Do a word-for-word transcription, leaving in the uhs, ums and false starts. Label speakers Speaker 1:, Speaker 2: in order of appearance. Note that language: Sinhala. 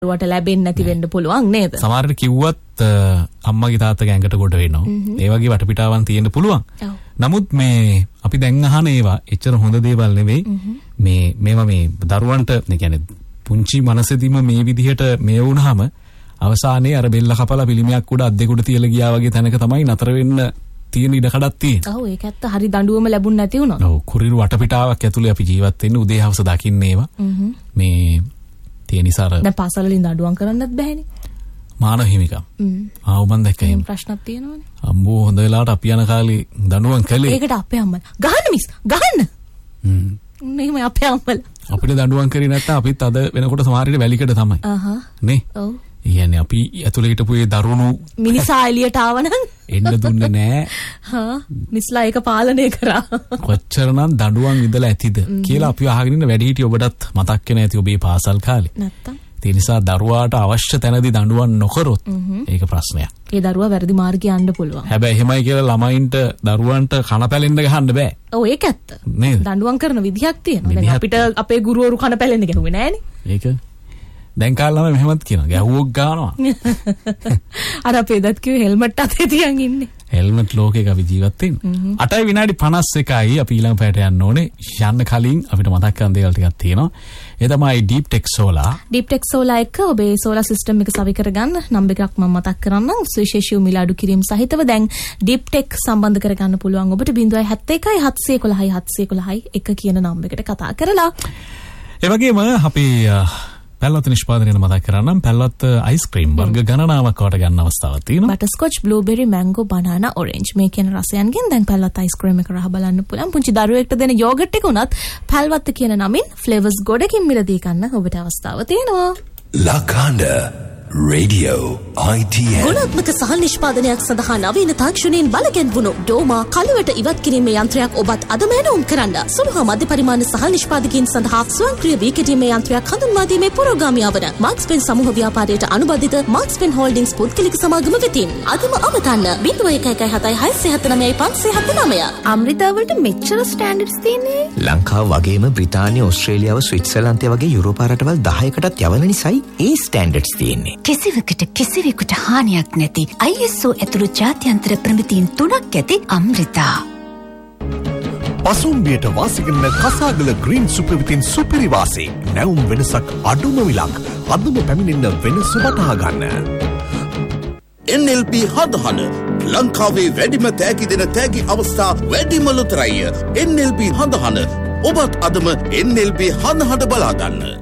Speaker 1: වට ලැබෙන්නේ නැති වෙන්න පුළුවන් නේද?
Speaker 2: සමහරවිට කිව්වත් අම්මගේ තාත්තගේ ඇඟට ගොඩ වෙනවා. ඒ වගේ වටපිටාවන් තියෙන්න පුළුවන්. නමුත් මේ අපි දැන් අහන ඒවා එච්චර හොඳ දේවල් නෙවෙයි. මේ මේවා මේ දරුවන්ට ඒ කියන්නේ පුංචි මනසෙදිම මේ විදිහට මේ වුණාම අවසානයේ අර බෙල්ල කපලා පිළිමයක් උඩ අද්දෙකුට තියලා ගියා වගේ තැනක තමයි නතර වෙන්න තියෙන ඉඩ කඩක් තියෙනවා.
Speaker 1: ඔව් ඒක ඇත්ත. හරි දඬුවම ලැබුණ නැති වුණා.
Speaker 2: ඔව් කුරිරු වටපිටාවක් ඇතුලේ අපි ජීවත් වෙන්නේ උදේ හවස දකින්න ඒවා. මේ තියෙන නිසා
Speaker 1: දැන් පාසල් වලින් දඬුවම් කරන්නත් බෑනේ.
Speaker 2: මානව හිමිකම්. ආව මන් දැක්ක එහෙම.
Speaker 1: ප්‍රශ්නක් තියෙනවනේ.
Speaker 2: අම්බෝ හොඳ වෙලාවට අපි යන කාලේ දඬුවම් කළේ.
Speaker 1: ඒකට අපේ අම්මලා ගහන්න මිස් ගහන්න. හ්ම්. මේම අපේ අම්මලා.
Speaker 2: අපිට දඬුවම් කරේ නැත්නම් අපිත් අද වෙනකොට සමහර විට වැලිකඩ තමයි. අහහ. නේ? ඔව්. يعني අපි ඇතුලේ හිටපු ඒ දරුණු
Speaker 1: මිනිසා එළියට ආවනම්
Speaker 2: එන්න දුන්නේ නෑ.
Speaker 1: හා මිස්ලා ඒක පාලනය කරා.
Speaker 2: කොච්චරනම් දඬුවම් ඉඳලා ඇතිද කියලා අපි අහගෙන ඉන්න වැඩි හිටිය ඔබටත් මතක් වෙන ඇති ඔබේ පාසල් කාලේ.
Speaker 1: නැත්තම්.
Speaker 2: ඒ නිසා දරුවාට අවශ්‍ය තැනදී දඬුවම් නොකරොත් ඒක ප්‍රශ්නයක්.
Speaker 1: ඒ දරුවා වැරදි මාර්ගේ යන්න පුළුවන්.
Speaker 2: හැබැයි එහෙමයි කියලා ළමයින්ට දරුවන්ට කන පැලෙන්න ගහන්න බෑ.
Speaker 1: ඔව් ඒක ඇත්ත. නේද? දඬුවම් කරන විදිහක් තියෙනවා. දැන් අපිට අපේ ගුරුවරු කන පැලෙන්න ගෙනුවේ නෑනේ.
Speaker 2: ඒක දැන් කාලේ ළමයි මෙහෙමත් කියනවා. ගැහුවොක් ගන්නවා.
Speaker 1: අර අපේ දත් කිව්වේ හෙල්මට් අතේ තියන් ඉන්නේ.
Speaker 2: හෙල්මට් ලෝකයක අපි ජීවත් වෙන්නේ. අටයි විනාඩි පනස් එකයි අපි ඊළඟ පැයට යන්න ඕනේ. යන්න කලින් අපිට මතක් කරන් දේවල් ටිකක් තියෙනවා. ඒ තමයි Deep Tech Solar.
Speaker 1: Deep Tech Solar එක ඔබේ solar system එක සවි කරගන්න නම්බර් එකක් මම මතක් කරන්නම්. සුවිශේෂී මිල අඩු කිරීම සහිතව දැන් Deep Tech සම්බන්ධ කරගන්න පුළුවන් ඔබට zero seven one one seven one one seven one one එක කියන නම්බර් එකට කතා කරලා.
Speaker 2: ඒ වගේම අපි පැල්ලත් නිෂ්පාදනය මතක් කරන්නම්. පැල්ලත් අයිස්ක්‍රීම් වර්ග ගණනාවක් වට ගන්න අවස්ථාවක් තියෙනවා.
Speaker 1: බටර්ස්කොච්, බ්ලූබෙරි, මැංගෝ, බනානා, ඔරෙන්ජ් මේ කියන රසයන්ගෙන් දැන් පැල්ලත් අයිස්ක්‍රීම් එක රහ බලන්න පුළුවන්. පුංචි දරුවෙක්ට දෙන යෝගට් එක උනත් පැල්වත් කියන නමින් ෆ්ලේවර්ස් ගොඩකින් මිලදී ගන්න ඔබට අවස්ථාව තියෙනවා.
Speaker 3: Lakanda Radio I T N
Speaker 1: ගුණාත්මක සහල් නිෂ්පාදනයක් සඳහා නවීන තාක්ෂණයෙන් බලගැන්වුණු ඩෝමා කලවට ඉවත් කිරීමේ යන්ත්‍රයක් ඔබත් අදම එනවුම් කරන්න. සුළු හා මධ්‍ය පරිමාණ සහල් නිෂ්පාදකයන් සඳහා ස්වයංක්‍රීය වී කෙටීමේ යන්ත්‍රයක් හඳුන්වා දීමේ පුරෝගාමී ආවන මාක්ස්පෙන් සමූහ ව්‍යාපාරයට අනුබද්ධිත මාක්ස්පෙන් හෝල්ඩින්ග්ස් පුද්ගලික සමාගම වෙතින් අදම අමතන්න zero one one one seven six seven nine five seven nine. අමෘතාවලට මෙච්චර ස්ටෑන්ඩඩ්ස් තියෙන්නේ.
Speaker 4: ලංකාව වගේම බ්‍රිතාන්‍ය, ඕස්ට්‍රේලියාව, ස්විට්සර්ලන්තය වගේ යුරෝපා රටවල් දහයකටත් යවන නිසායි ඒ ස්ටෑන්ඩඩ්ස් තියෙන්නේ.
Speaker 5: කිසිවකට කිසිවෙකුට හානියක් නැති I S O ඇතුළු ජාත්‍යන්තර ප්‍රමිතීන් තුනක් ඇති අමෘතා.
Speaker 3: පසුම්බියට වාසිකරන කසාගල ග්‍රීන් සුපර්විතින් සුපිරිවාසී නැවුම් වෙනසක් අඩුම විලක් අදම පැමිණෙන්න වෙනස වටහා ගන්න.
Speaker 6: N L P හදහන ලංකාවේ වැඩිම තෑගි දෙන තෑගි අවස්ථා වැඩිම ලොතරැය. N L P හදහන ඔබත් අදම N L P හදහන බලා ගන්න.